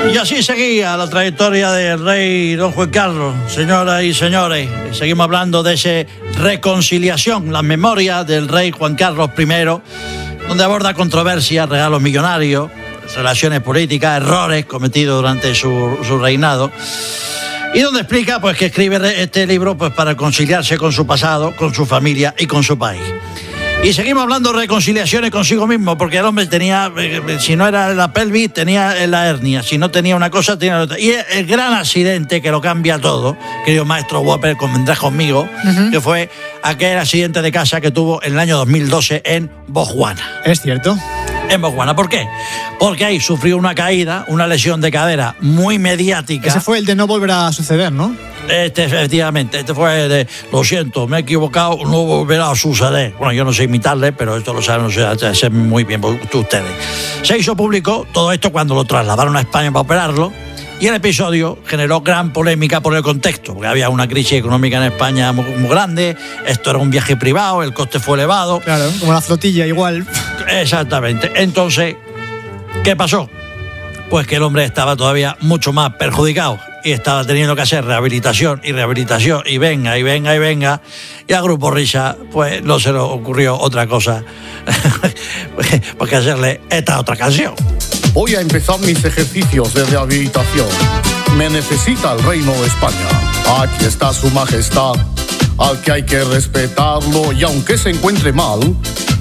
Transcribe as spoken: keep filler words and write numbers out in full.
Y así seguía la trayectoria del rey don Juan Carlos. Señoras y señores, seguimos hablando de esa reconciliación, la memoria del rey Juan Carlos primero, donde aborda controversias, regalos millonarios, relaciones políticas, errores cometidos durante su, su reinado. Y donde explica pues, que escribe este libro pues, para reconciliarse con su pasado, con su familia y con su país. Y seguimos hablando de reconciliaciones consigo mismo, porque el hombre tenía, eh, si no era la pelvis, tenía la hernia, si no tenía una cosa, tenía la otra. Y el, el gran accidente que lo cambia todo, querido maestro Whopper, convendrás conmigo, uh-huh. que fue aquel accidente de casa que tuvo en el año dos mil doce en Botswana. Es cierto. En Botswana. ¿Por qué? Porque ahí sufrió una caída, una lesión de cadera muy mediática. Ese fue el de no volver a suceder, ¿no? Este, efectivamente, este fue de, lo siento, me he equivocado, no volverá a suceder. Bueno, yo no sé imitarle, pero esto lo saben, no sé, sé muy bien ustedes. Se hizo público todo esto cuando lo trasladaron a España para operarlo, y el episodio generó gran polémica por el contexto, porque había una crisis económica en España muy, muy grande, esto era un viaje privado, el coste fue elevado. Claro, como la flotilla igual. Exactamente. Entonces, ¿qué pasó? Pues que el hombre estaba todavía mucho más perjudicado y estaba teniendo que hacer rehabilitación y rehabilitación y venga y venga y venga, y al grupo Risa pues no se le ocurrió otra cosa pues que hacerle esta otra canción. Voy a empezar mis ejercicios de rehabilitación. Me necesita el reino de España. Aquí está su majestad, al que hay que respetarlo, y aunque se encuentre mal,